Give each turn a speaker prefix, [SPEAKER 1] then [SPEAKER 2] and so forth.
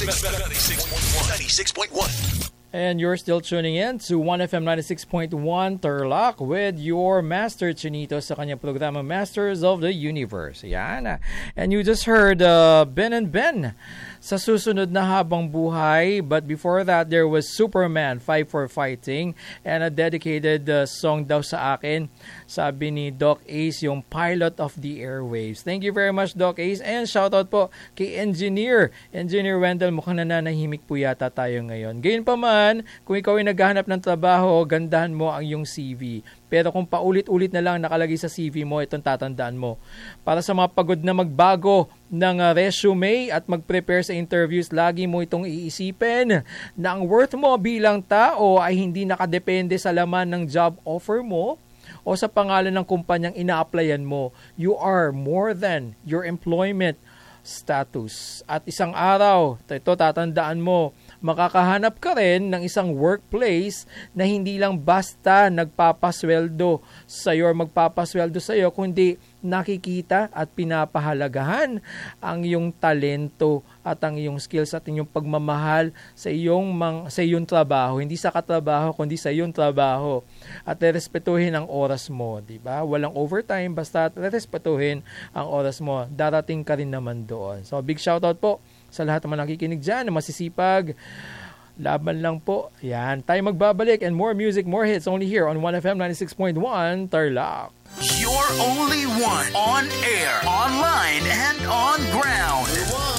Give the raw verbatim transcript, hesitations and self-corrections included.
[SPEAKER 1] ninety-six point one.
[SPEAKER 2] And you're still tuning in to one F M ninety-six point one Tarlac with your Master Chinito sa kanyang programa Masters of the Universe. Yan. And you just heard uh, Ben and Ben sa susunod na habang buhay. But before that, there was Superman, Fight for Fighting, and a dedicated uh, song daw sa akin. Sabi ni Doc Ace, yung Pilot of the Airwaves. Thank you very much, Doc Ace. And shoutout po kay Engineer. Engineer Wendell, mukhang nananahimik po yata tayo ngayon. Gayun pa man, kung ikaw ay naghahanap ng trabaho, gandahan mo ang iyong C V. Pero kung paulit-ulit na lang nakalagay sa C V mo, itong tatandaan mo. Para sa mga pagod na magbago ng uh, resume at mag-prepare sa interviews, lagi mo itong iisipin na ang worth mo bilang tao ay hindi nakadepende sa laman ng job offer mo o sa pangalan ng kumpanyang ina-applyan mo. You are more than your employment status. At isang araw, ito tatandaan mo, makakahanap ka rin ng isang workplace na hindi lang basta nagpapasweldo sa iyo or magpapasweldo sa iyo, kundi nakikita at pinapahalagahan ang iyong talento at ang iyong skills at iyong pagmamahal sa iyong mang, sa iyong trabaho, hindi sa katrabaho kundi sa iyong trabaho, at respetuhin ang oras mo, di ba? Walang overtime, basta respetuhin ang oras mo, darating ka rin naman doon. So big shoutout po sa lahat ng mga nakikinig dyan, na masisipag. Laban lang po. Yan, tayo magbabalik, and more music, more hits only here on one F M ninety-six point one Tarlac.
[SPEAKER 1] You're only one on air, online, and on ground.